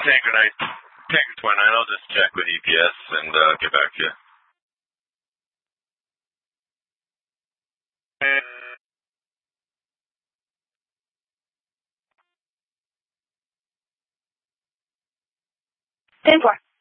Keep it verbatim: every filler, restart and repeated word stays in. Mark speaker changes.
Speaker 1: Tanker night, Tanker twenty-nine, I'll just check with E P S and uh, get back to you.
Speaker 2: ten four.